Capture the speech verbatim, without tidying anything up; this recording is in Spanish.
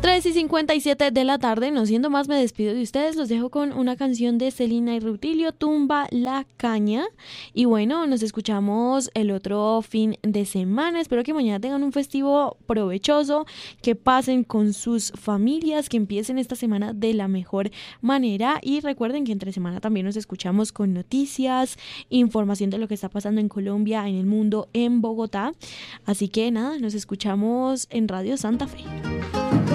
tres y cincuenta y siete de la tarde, no siendo más, me despido de ustedes. Los dejo con una canción de Celina y Rutilio, Tumba la Caña. Y bueno, nos escuchamos el otro fin de semana. Espero que mañana tengan un festivo provechoso, que pasen con sus familias, que empiecen esta semana de la mejor manera. Y recuerden que entre semana también nos escuchamos con noticias, información de lo que está pasando en Colombia, en el mundo, en Bogotá. Así que nada, nos escuchamos en Radio Santa Fe.